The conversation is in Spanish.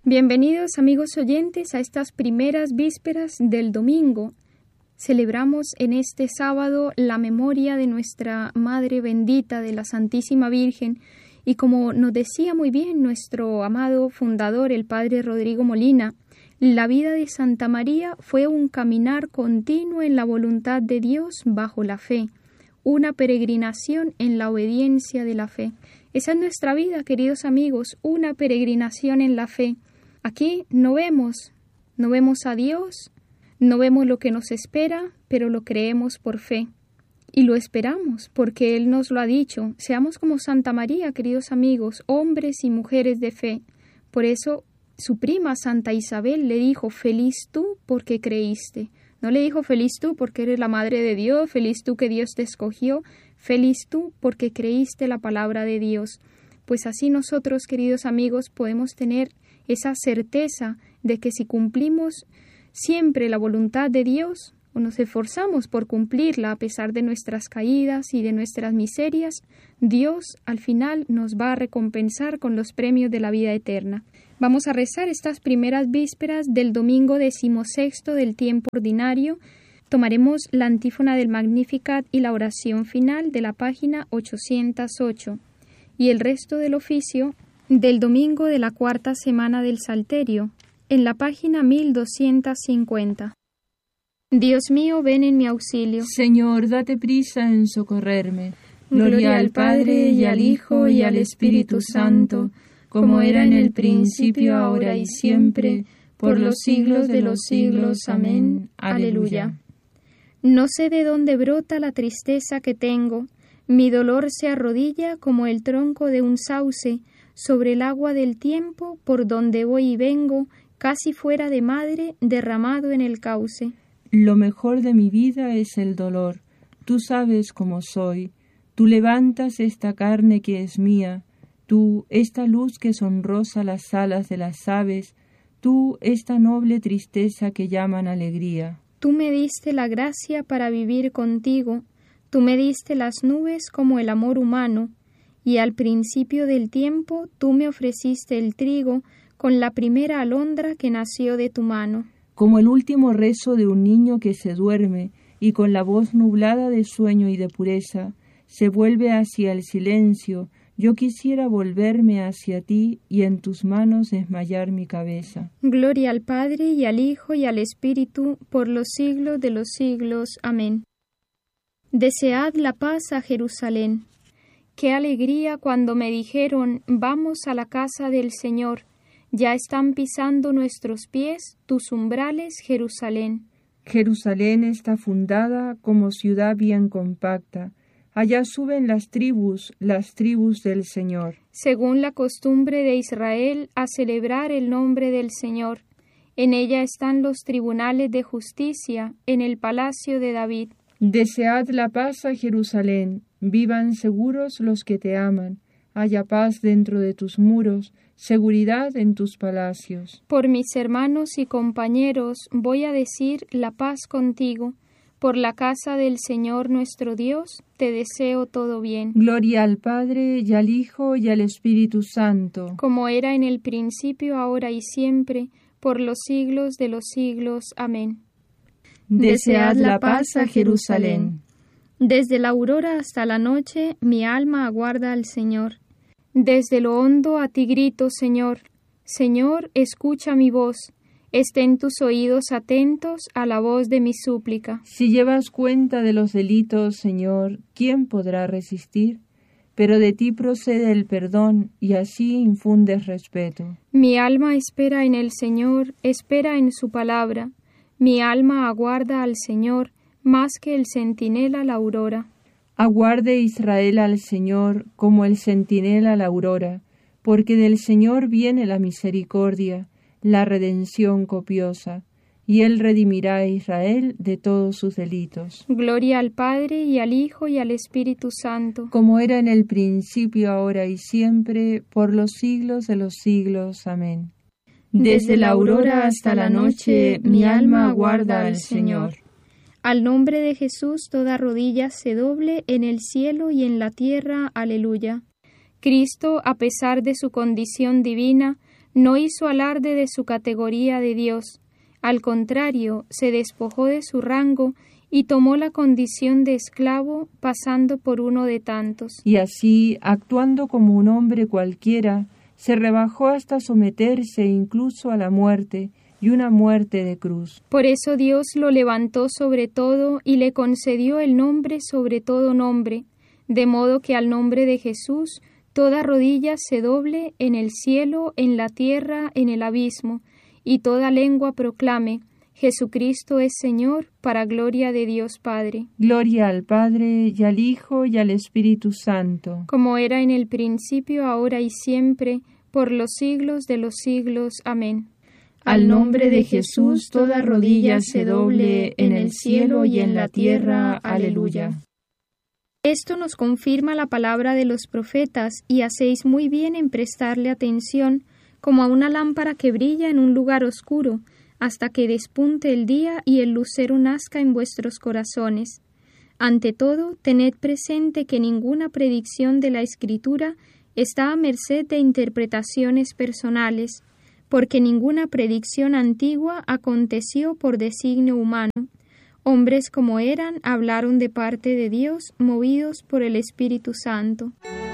Bienvenidos amigos oyentes a estas primeras vísperas del domingo. Celebramos en este sábado la memoria de nuestra Madre bendita, de la Santísima Virgen, y como nos decía muy bien nuestro amado fundador, el Padre Rodrigo Molina, la vida de Santa María fue un caminar continuo en la voluntad de Dios bajo la fe, una peregrinación en la obediencia de la fe. Esa es nuestra vida, queridos amigos, una peregrinación en la fe. Aquí no vemos a Dios, no vemos lo que nos espera, pero lo creemos por fe. Y lo esperamos, porque Él nos lo ha dicho. Seamos como Santa María, queridos amigos, hombres y mujeres de fe. Por eso su prima Santa Isabel le dijo, feliz tú porque creíste. No le dijo, feliz tú porque eres la Madre de Dios, feliz tú que Dios te escogió, feliz tú porque creíste la palabra de Dios. Pues así nosotros, queridos amigos, podemos tener esa certeza de que si cumplimos siempre la voluntad de Dios, o nos esforzamos por cumplirla a pesar de nuestras caídas y de nuestras miserias, Dios al final nos va a recompensar con los premios de la vida eterna. Vamos a rezar estas primeras vísperas del domingo 16 del tiempo ordinario. Tomaremos la antífona del Magnificat y la oración final de la página 808 y el resto del oficio del domingo de la cuarta semana del Salterio, en la página 1250. Dios mío, ven en mi auxilio. Señor, date prisa en socorrerme. Gloria al Padre, y al Hijo, y al Espíritu Santo, como era en el principio, ahora y siempre, por los siglos de los siglos. Amén. Aleluya. No sé de dónde brota la tristeza que tengo. Mi dolor se arrodilla como el tronco de un sauce, sobre el agua del tiempo, por donde voy y vengo, casi fuera de madre, derramado en el cauce. Lo mejor de mi vida es el dolor. Tú sabes cómo soy. Tú levantas esta carne que es mía. Tú, esta luz que sonrosa las alas de las aves. Tú, esta noble tristeza que llaman alegría. Tú me diste la gracia para vivir contigo. Tú me diste las nubes como el amor humano. Y al principio del tiempo tú me ofreciste el trigo con la primera alondra que nació de tu mano. Como el último rezo de un niño que se duerme y con la voz nublada de sueño y de pureza se vuelve hacia el silencio, yo quisiera volverme hacia ti y en tus manos desmayar mi cabeza. Gloria al Padre y al Hijo y al Espíritu por los siglos de los siglos. Amén. Desead la paz a Jerusalén. Qué alegría cuando me dijeron, vamos a la casa del Señor. Ya están pisando nuestros pies tus umbrales, Jerusalén. Jerusalén está fundada como ciudad bien compacta. Allá suben las tribus del Señor. Según la costumbre de Israel, a celebrar el nombre del Señor. En ella están los tribunales de justicia, en el palacio de David. Desead la paz a Jerusalén. Vivan seguros los que te aman. Haya paz dentro de tus muros, seguridad en tus palacios. Por mis hermanos y compañeros voy a decir la paz contigo. Por la casa del Señor nuestro Dios te deseo todo bien. Gloria al Padre, y al Hijo, y al Espíritu Santo. Como era en el principio, ahora y siempre, por los siglos de los siglos. Amén. Desead la paz a Jerusalén. Desde la aurora hasta la noche, mi alma aguarda al Señor. Desde lo hondo a ti grito, Señor. Señor, escucha mi voz. Estén tus oídos atentos a la voz de mi súplica. Si llevas cuenta de los delitos, Señor, ¿quién podrá resistir? Pero de ti procede el perdón, y así infundes respeto. Mi alma espera en el Señor, espera en su palabra. Mi alma aguarda al Señor, más que el centinela la aurora. Aguarde Israel al Señor como el centinela la aurora, porque del Señor viene la misericordia, la redención copiosa, y Él redimirá a Israel de todos sus delitos. Gloria al Padre, y al Hijo, y al Espíritu Santo. Como era en el principio, ahora y siempre, por los siglos de los siglos. Amén. Desde la aurora hasta la noche, mi alma aguarda al Señor. Al nombre de Jesús toda rodilla se doble en el cielo y en la tierra. Aleluya. Cristo, a pesar de su condición divina, no hizo alarde de su categoría de Dios. Al contrario, se despojó de su rango y tomó la condición de esclavo, pasando por uno de tantos. Y así, actuando como un hombre cualquiera, se rebajó hasta someterse incluso a la muerte, y una muerte de cruz. Por eso Dios lo levantó sobre todo y le concedió el nombre sobre todo nombre, de modo que al nombre de Jesús toda rodilla se doble en el cielo, en la tierra, en el abismo, y toda lengua proclame: Jesucristo es Señor, para gloria de Dios Padre. Gloria al Padre, y al Hijo, y al Espíritu Santo. Como era en el principio, ahora y siempre, por los siglos de los siglos. Amén. Al nombre de Jesús toda rodilla se doble en el cielo y en la tierra. Aleluya. Esto nos confirma la palabra de los profetas, y hacéis muy bien en prestarle atención, como a una lámpara que brilla en un lugar oscuro, hasta que despunte el día y el lucero nazca en vuestros corazones. Ante todo, tened presente que ninguna predicción de la Escritura está a merced de interpretaciones personales, porque ninguna predicción antigua aconteció por designio humano. Hombres como eran, hablaron de parte de Dios, movidos por el Espíritu Santo.